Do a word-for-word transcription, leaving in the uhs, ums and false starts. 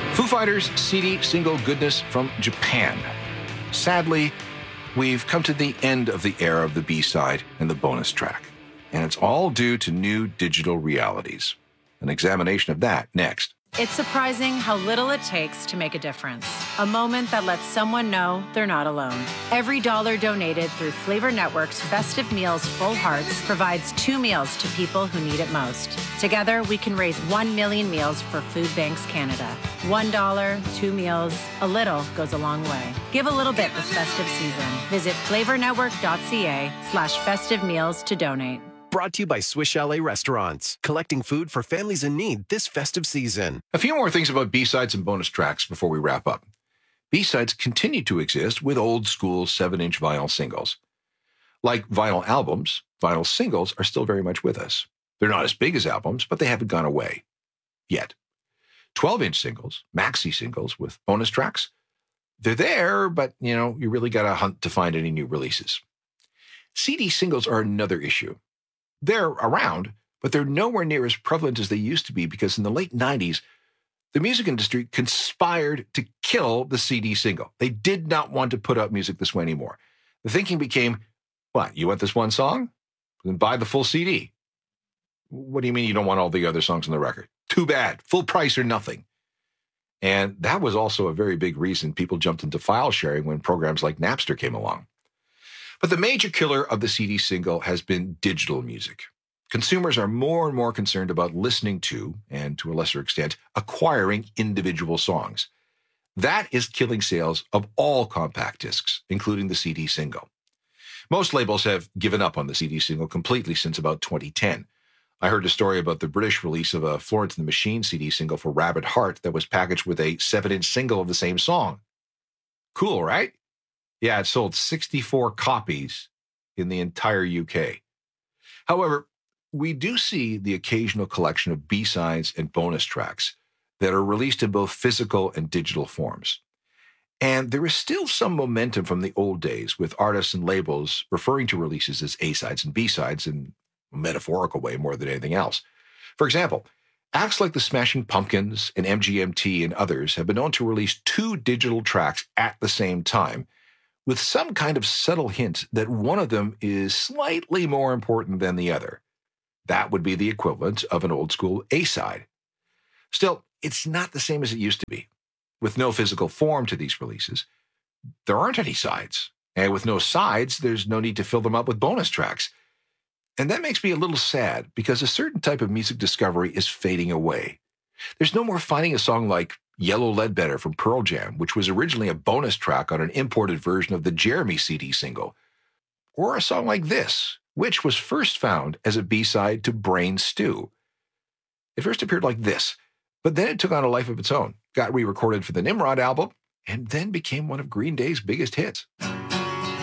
Foo Fighters' C D single goodness from Japan. Sadly, we've come to the end of the era of the B-side and the bonus track, and it's all due to new digital realities. An examination of that next. It's surprising how little it takes to make a difference. A moment that lets someone know they're not alone. Every dollar donated through Flavor Network's Festive Meals Full Hearts provides two meals to people who need it most. Together, we can raise one million meals for Food Banks Canada. One dollar, two meals, a little goes a long way. Give a little bit this festive season. Visit flavornetwork.ca slash festive meals to donate. Brought to you by Swiss Chalet Restaurants, collecting food for families in need this festive season. A few more things about B-sides and bonus tracks before we wrap up. B-sides continue to exist with old-school seven-inch vinyl singles. Like vinyl albums, vinyl singles are still very much with us. They're not as big as albums, but they haven't gone away. Yet. twelve-inch singles, maxi singles with bonus tracks, they're there, but, you know, you really got to hunt to find any new releases. C D singles are another issue. They're around, but they're nowhere near as prevalent as they used to be because in the late nineties, the music industry conspired to kill the C D single. They did not want to put out music this way anymore. The thinking became, what, you want this one song? Then buy the full C D. What do you mean you don't want all the other songs on the record? Too bad. Full price or nothing. And that was also a very big reason people jumped into file sharing when programs like Napster came along. But the major killer of the C D single has been digital music. Consumers are more and more concerned about listening to, and to a lesser extent, acquiring individual songs. That is killing sales of all compact discs, including the C D single. Most labels have given up on the C D single completely since about twenty ten. I heard a story about the British release of a Florence and the Machine C D single for Rabbit Heart that was packaged with a seven-inch single of the same song. Cool, right? Yeah, it sold sixty-four copies in the entire U K. However, we do see the occasional collection of B-sides and bonus tracks that are released in both physical and digital forms. And there is still some momentum from the old days with artists and labels referring to releases as A-sides and B-sides in a metaphorical way more than anything else. For example, acts like the Smashing Pumpkins and M G M T and others have been known to release two digital tracks at the same time, with some kind of subtle hint that one of them is slightly more important than the other. That would be the equivalent of an old-school A-side. Still, it's not the same as it used to be. With no physical form to these releases, there aren't any sides. And with no sides, there's no need to fill them up with bonus tracks. And that makes me a little sad because a certain type of music discovery is fading away. There's no more finding a song like Yellow Ledbetter from Pearl Jam, which was originally a bonus track on an imported version of the Jeremy C D single. Or a song like this, which was first found as a B-side to Brain Stew. It first appeared like this, but then it took on a life of its own, got re-recorded for the Nimrod album, and then became one of Green Day's biggest hits.